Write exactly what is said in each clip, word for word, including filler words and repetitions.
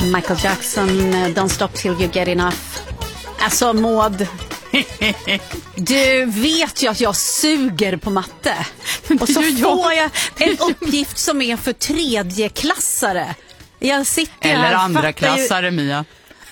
Michael Jackson, Don't Stop Till You Get Enough. Alltså Maud, du vet ju att jag suger på matte. Och så får jag en uppgift som är för tredjeklassare. Jag sitter Eller här, andra klassare, ju... Mia.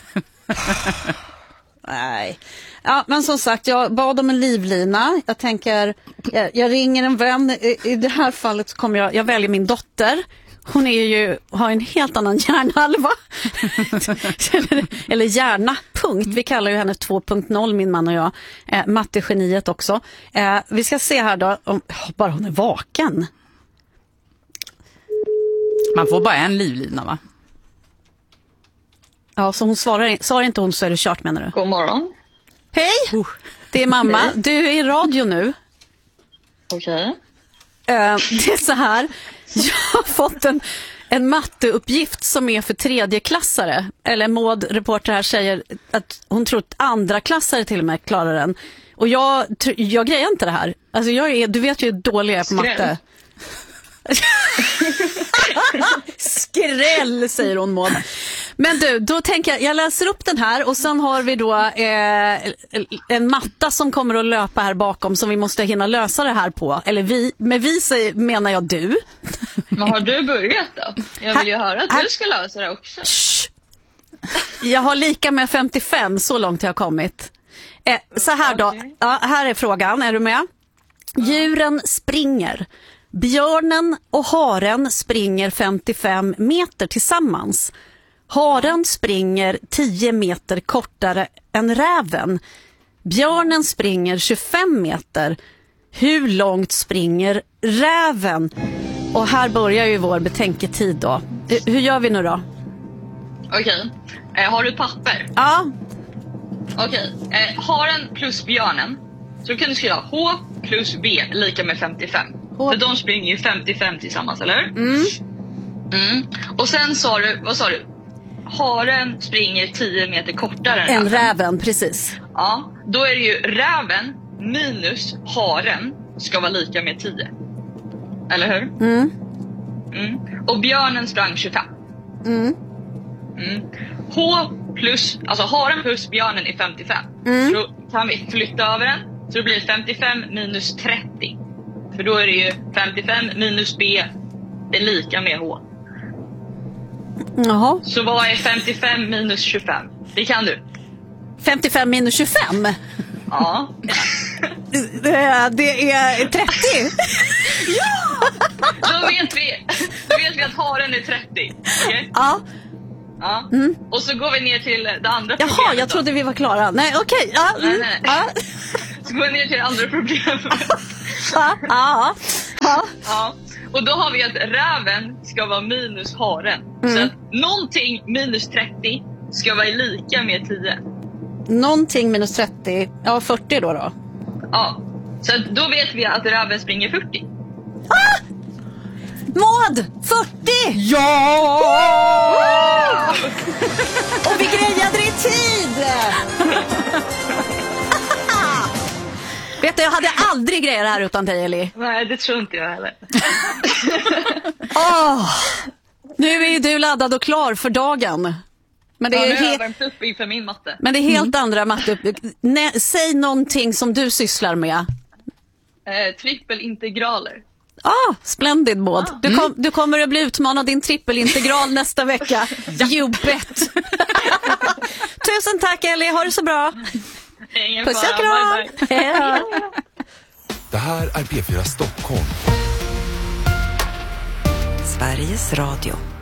Nej. Ja, men som sagt, jag bad om en livlina. Jag tänker, jag, jag ringer en vän. I, I det här fallet kommer jag, jag väljer min dotter. Hon är ju, har en helt annan hjärnhalva. eller, eller hjärna, punkt. Vi kallar ju henne två punkt noll, min man och jag. Eh, mattegeniet också. Eh, vi ska se här då, om, bara hon är vaken. Man får bara en livlina, va? Ja, så hon svarar, svarar inte hon så är det kört, menar du? God morgon. Hej, uh. det är mamma. Hej. Du är i radio nu. Okej. Okay. Uh, det är så här, jag har fått en, en matteuppgift som är för tredjeklassare. Eller Maud, reporter här, säger att hon tror att andra klassare till och med klarar den. Och jag, jag grejer inte det här. Alltså jag är, du vet ju hur dålig jag är på matte. Skräll, säger hon, Maud. Men du, då tänker jag, jag läser upp den här och sen har vi då eh, en matta som kommer att löpa här bakom som vi måste hinna lösa det här på. Eller vi, med vi säger, menar jag du. Men har du börjat då? Jag vill ju höra att du ska lösa det också. Shh. Jag har lika med femtiofem, så långt jag har kommit. Eh, så här då, ja, här är frågan, är du med? Djuren springer. Björnen och haren springer femtiofem meter tillsammans. Haren springer tio meter kortare än räven. Björnen springer tjugofem meter. Hur långt springer räven? Och här börjar ju vår betänketid då. Hur gör vi nu då? Okej. Okay. Eh, har du papper? Ja. Okej. Okay. Eh, haren plus björnen. Så kan du skriva H plus B lika med femtiofem. H. För de springer ju femtiofem tillsammans, eller? Mm. Mm. Och sen sa du, vad sa du? Haren springer tio meter kortare än räven. räven, precis. Ja, då är det ju räven minus haren ska vara lika med tio. Eller hur? Mm. Mm. Och björnen sprang tjugofem. Mm. Mm. H plus, alltså haren plus björnen är femtiofem. Mm. Då kan vi flytta över den. Så det blir femtiofem minus trettio. För då är det ju femtiofem minus B är lika med H. Jaha. Så vad är femtiofem minus tjugofem? Det kan du. femtiofem minus tjugofem? Ja. Det, det är trettio. Ja! Då vet vi, då vet vi att haren är trettio. Okay? Ja. Ja. Mm. Och så går vi ner till det andra Jaha, problemet. Jaha, jag trodde då. vi var klara. Nej, okej. Okay. Ja. Nej, nej, nej. Ja. Så går vi ner till det andra problemet. Ja. Ja. Ja. Ja. Och då har vi att räven ska vara minus haren. Mm. Så att någonting minus trettio ska vara lika med tio. Någonting minus trettio, ja fyrtio då då. Ja, så att då vet vi att räven springer fyrtio. Ah! Maud, fyrtio! Ja! Oh! Och vi grejade det i tid! Vet du, jag hade aldrig grejat det här utan dig, Eli. Nej, det tror inte jag heller. Oh, nu är ju du laddad och klar för dagen. Men det ja, är nu har he- jag värmt upp inför min matte. Men det är helt mm. andra matte. Nej, säg någonting som du sysslar med. Eh, trippelintegraler. Ah, splendid, Maud. Ah. Du, kom, du kommer att bli utmanad din trippelintegral nästa vecka. You bet. Tusen tack, Ellie. Ha det så bra. Ingen puss och fara. kram. Hej då. Det här är P fyra Stockholm. Sveriges Radio.